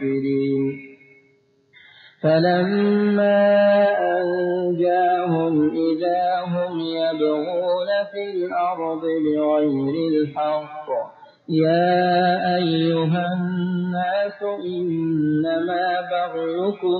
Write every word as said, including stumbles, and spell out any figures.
الكافرين فلما أنجاهم إذا هم يبغون في الأرض بغير الحق يا أيها الناس إنما بغيكم